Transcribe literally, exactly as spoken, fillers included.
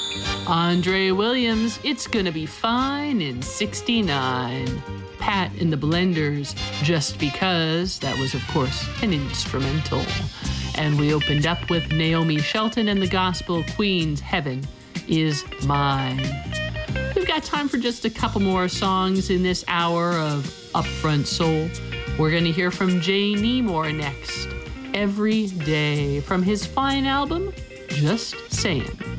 Andre Williams, It's Gonna Be Fine in sixty-nine. Pat and the Blenders, Just Because. That was, of course, an instrumental. And we opened up with Naomi Shelton and the Gospel Queens, Heaven Is Mine. We've got time for just a couple more songs in this hour of Upfront Soul. We're going to hear from Jay Nemore next. Every Day, from his fine album, Just Saying.